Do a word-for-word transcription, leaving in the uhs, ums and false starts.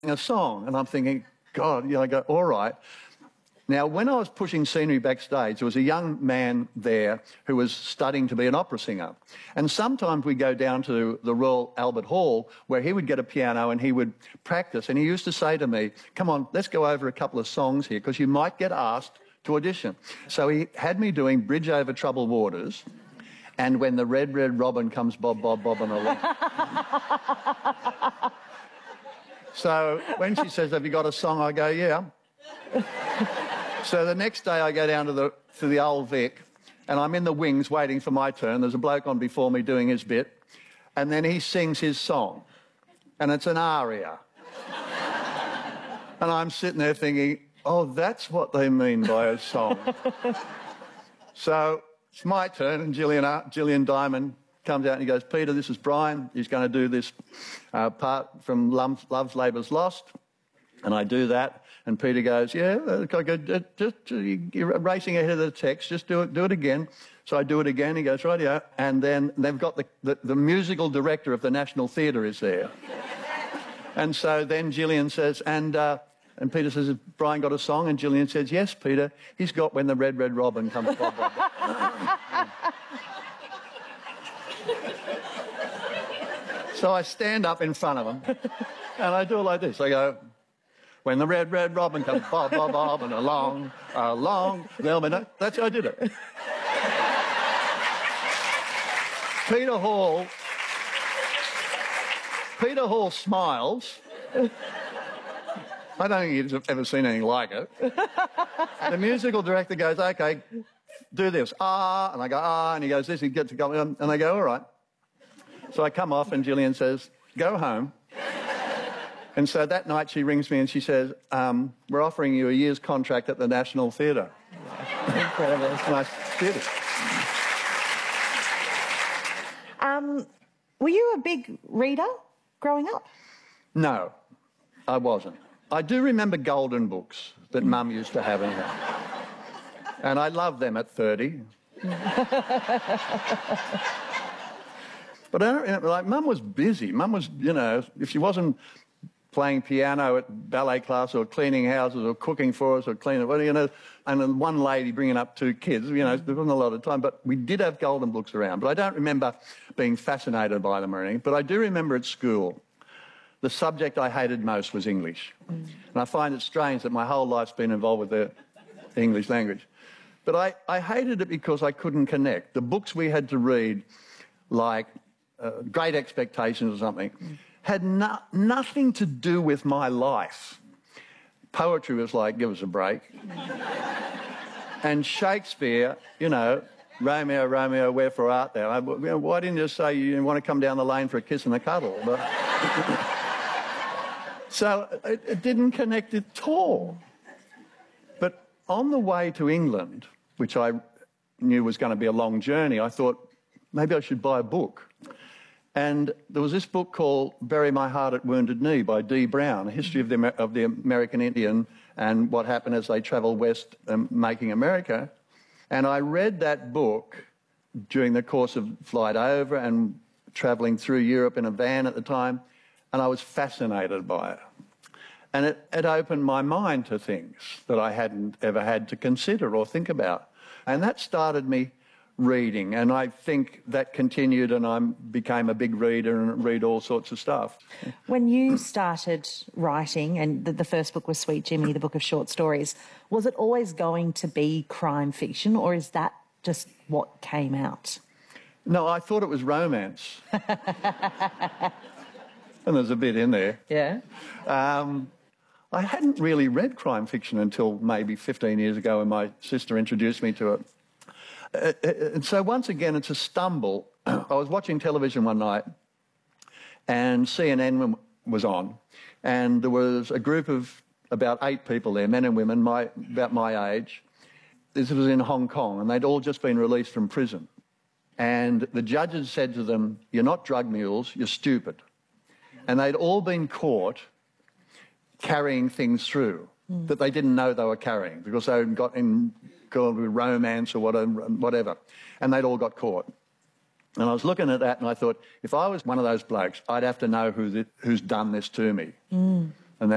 a song, and I'm thinking, God, you know, I go, all right. Now, when I was pushing scenery backstage, there was a young man there who was studying to be an opera singer. And sometimes we'd go down to the Royal Albert Hall where he would get a piano and he would practice. And he used to say to me, come on, let's go over a couple of songs here because you might get asked to audition. So he had me doing Bridge Over Troubled Waters and When the Red, Red Robin Comes Bob, Bob, Bobbing Along. So when she says, have you got a song? I go, yeah. So the next day I go down to the, to the Old Vic and I'm in the wings waiting for my turn. There's a bloke on before me doing his bit. And then he sings his song. And it's an aria. And I'm sitting there thinking, oh, that's what they mean by a song. So it's my turn and Gillian, Gillian Diamond comes out and he goes, Peter, this is Brian. He's going to do this uh, part from Love's, Love's Labour's Lost. And I do that. And Peter goes, yeah, I go, just, you're racing ahead of the text, just do it, do it again. So I do it again. He goes, right, yeah. And then they've got the, the, the musical director of the National Theatre is there. And so then Gillian says, and, uh, and Peter says, has Brian got a song? And Gillian says, yes, Peter, he's got When the Red, Red Robin Comes Bob, Bob. So I stand up in front of him and I do it like this. I go, when the red, red robin comes bob, bob, bob, and along, along, there'll be no... That's how I did it. Peter Hall... Peter Hall smiles. I don't think he's ever seen anything like it. The musical director goes, OK, do this. Ah, and I go, ah, and he goes, this, he gets to go, and I go, all right. So I come off and Gillian says, go home. And so that night she rings me and she says, um, we're offering you a year's contract at the National Theatre. Incredible. It's a nice theatre. Um, were you a big reader growing up? No, I wasn't. I do remember golden books that Mum used to have in her. And I loved them at thirty. But I don't remember, like, Mum was busy. Mum was, you know, if she wasn't playing piano at ballet class or cleaning houses or cooking for us or cleaning, well, you know, and then one lady bringing up two kids, you know, there wasn't a lot of time, but we did have golden books around. But I don't remember being fascinated by them or anything. But I do remember at school, the subject I hated most was English. Mm. And I find it strange that my whole life's been involved with the English language. But I, I hated it because I couldn't connect. The books we had to read, like uh, Great Expectations or something, mm. had no, nothing to do with my life. Poetry was like, give us a break. And Shakespeare, you know, Romeo, Romeo, wherefore art thou? I, you know, why didn't you just say you want to come down the lane for a kiss and a cuddle? But so it, it didn't connect at all. But on the way to England, which I knew was going to be a long journey, I thought maybe I should buy a book. And there was this book called Bury My Heart at Wounded Knee by Dee Brown, a history of the, of the American Indian and what happened as they travelled west um, making America. And I read that book during the course of flight over and travelling through Europe in a van at the time, and I was fascinated by it. And it, it opened my mind to things that I hadn't ever had to consider or think about. And that started me reading, and I think that continued, and I became a big reader and read all sorts of stuff. When you started writing, and the, the first book was Sweet Jimmy, the book of short stories, was it always going to be crime fiction, or is that just what came out? No, I thought it was romance. And there's a bit in there. Yeah. Um, I hadn't really read crime fiction until maybe fifteen years ago when my sister introduced me to it. Uh, and so once again, it's a stumble. I was watching television one night and C N N was on, and there was a group of about eight people there, men and women, my, about my age. This was in Hong Kong, and they'd all just been released from prison. And the judges said to them, you're not drug mules, you're stupid. And they'd all been caught carrying things through mm. that they didn't know they were carrying because they had got in with romance or whatever, and they'd all got caught. And I was looking at that and I thought, if I was one of those blokes, I'd have to know who the, who's done this to me. Mm.